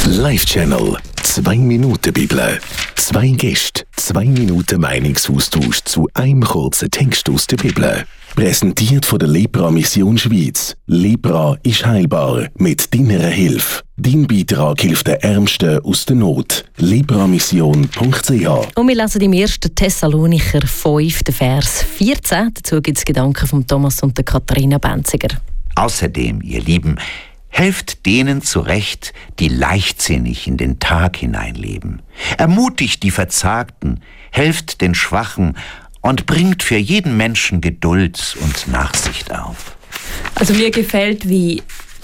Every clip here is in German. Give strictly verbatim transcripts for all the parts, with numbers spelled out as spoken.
Live-Channel. Zwei Minuten Bibel. Zwei Gäste, zwei Minuten Meinungsaustausch zu einem kurzen Text aus der Bibel. Präsentiert von der Lepra Mission Schweiz. Lepra ist heilbar mit deiner Hilfe. Dein Beitrag hilft den Ärmsten aus der Not. lepramission punkt c h. Und wir lesen im ersten Thessalonicher fünf, Vers vierzehn. Dazu gibt es Gedanken von Thomas und der Katharina Benziger. Außerdem, ihr Lieben, helft denen zurecht, die leichtsinnig in den Tag hineinleben. Ermutigt die Verzagten, helft den Schwachen und bringt für jeden Menschen Geduld und Nachsicht auf. Also mir gefällt, wie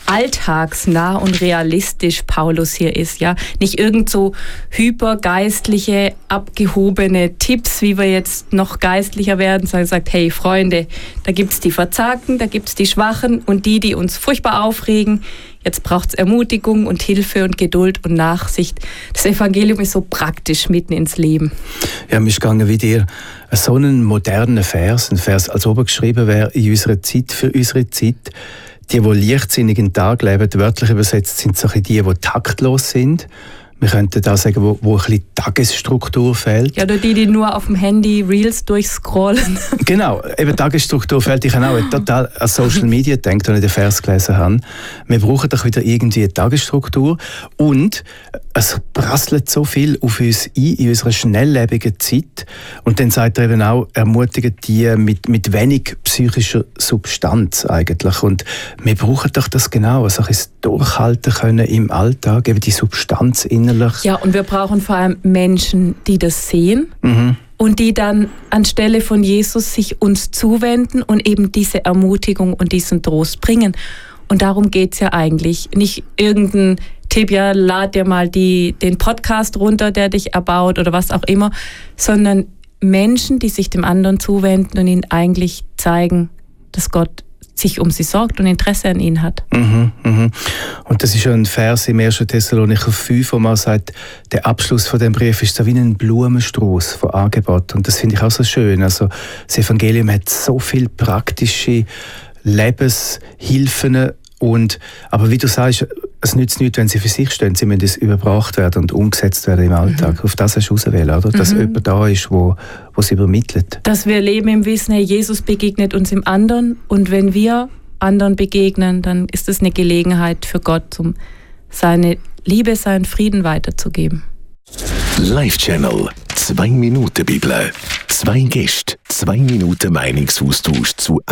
alltagsnah und realistisch Paulus hier ist, ja. Nicht irgend so hypergeistliche, abgehobene Tipps, wie wir jetzt noch geistlicher werden, sondern sagt, hey Freunde, da gibt's die Verzagten, da gibt's die Schwachen und die, die uns furchtbar aufregen. Jetzt braucht's Ermutigung und Hilfe und Geduld und Nachsicht. Das Evangelium ist so praktisch mitten ins Leben. Ja, mir ist gegangen wie dir so einen modernen Vers, ein Vers, als ob er geschrieben wäre in unserer Zeit, für unsere Zeit. Die, die leichtsinnig in den Tag leben, wörtlich übersetzt, sind so die, die taktlos sind. Wir könnten da sagen, wo, wo ein bisschen Tagesstruktur fehlt. Ja, oder die, die nur auf dem Handy Reels durchscrollen. Genau, eben Tagesstruktur fehlt. Ich habe auch total an Social Media gedacht, als ich den Vers gelesen habe. Wir brauchen doch wieder irgendwie eine Tagesstruktur. Und es prasselt so viel auf uns ein in unserer schnelllebigen Zeit. Und dann sagt er eben auch, ermutigt die mit, mit wenig psychischer Substanz eigentlich. Und wir brauchen doch das genau, also ein Durchhalten können im Alltag, eben die Substanz innerlich. Ja, und wir brauchen vor allem Menschen, die das sehen mhm. und die dann anstelle von Jesus sich uns zuwenden und eben diese Ermutigung und diesen Trost bringen. Und darum geht es ja eigentlich. Nicht irgendein Tipp, ja, lad dir mal die, den Podcast runter, der dich erbaut oder was auch immer, sondern Menschen, die sich dem anderen zuwenden und ihnen eigentlich zeigen, dass Gott sich um sie sorgt und Interesse an ihnen hat. Mhm, mhm. Und das ist ja ein Vers im ersten Thessalonicher fünf, wo man sagt, der Abschluss von dem Brief ist so wie ein Blumenstrauß von Angebot. Und das finde ich auch so schön. Also das Evangelium hat so viele praktische Lebenshilfen. Und, aber wie du sagst, es nützt nichts, wenn sie für sich stehen. Sie müssen überbracht werden und umgesetzt werden im Alltag. Mhm. Auf das hast du auswählen, oder? Dass mhm. jemand da ist, wo, wo sie übermittelt. Dass wir leben im Wissen, hey, Jesus begegnet uns im anderen. Und wenn wir anderen begegnen, dann ist es eine Gelegenheit für Gott, um seine Liebe, seinen Frieden weiterzugeben. Live-Channel. Zwei Minuten Bibel. Zwei Gäste, zwei Minuten Meinungsaustausch zu